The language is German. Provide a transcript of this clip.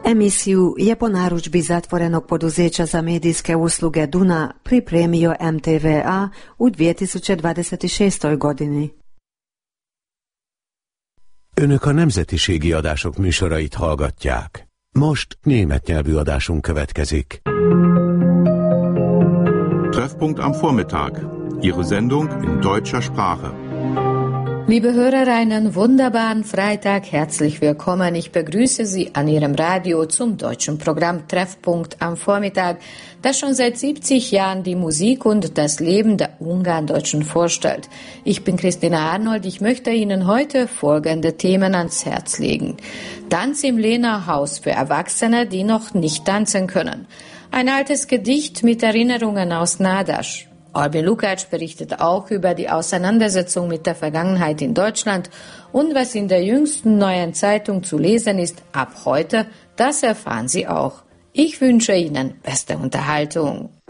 Emisiju je po narudžbi zatvorenog poduzeća za medijske usluge Duna pripremio MTVA u 2026. godini. Önök a nemzetiségi adások műsorait hallgatják. Most német nyelvű adásunk következik. Treffpunkt am Vormittag. Ihre Sendung in deutscher Sprache. Liebe Hörer, einen wunderbaren Freitag. Herzlich willkommen. Ich begrüße Sie an Ihrem Radio zum deutschen Programm Treffpunkt am Vormittag, das schon seit 70 Jahren die Musik und das Leben der Ungarndeutschen vorstellt. Ich bin Christina Arnold. Ich möchte Ihnen heute folgende Themen ans Herz legen. Tanz im Lehnerhaus für Erwachsene, die noch nicht tanzen können. Ein altes Gedicht mit Erinnerungen aus Nadasch. Albin Lukács berichtet auch über die Auseinandersetzung mit der Vergangenheit in Deutschland und was in der jüngsten neuen Zeitung zu lesen ist ab heute, das erfahren Sie auch. Ich wünsche Ihnen beste Unterhaltung.